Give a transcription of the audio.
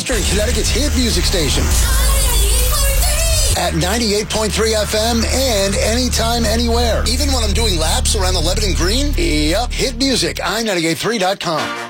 Eastern, Connecticut's hit music station. At 98.3 FM and anytime, anywhere. Even when I'm doing laps around the Lebanon Green? Yep, hit music, i98.3.com.